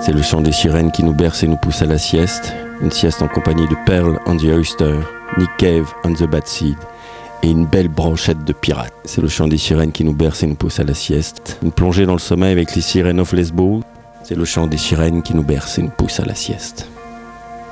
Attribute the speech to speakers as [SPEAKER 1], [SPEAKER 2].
[SPEAKER 1] C'est le chant des sirènes qui nous berce et nous pousse à la sieste. Une sieste en compagnie de Pearl and the Oyster, Nick Cave and the Bad Seed et une belle branchette de pirates. C'est le chant des sirènes qui nous berce et nous pousse à la sieste. Une plongée dans le sommeil avec les sirènes of Lesbos. C'est le chant des sirènes qui nous berce et nous pousse à la sieste.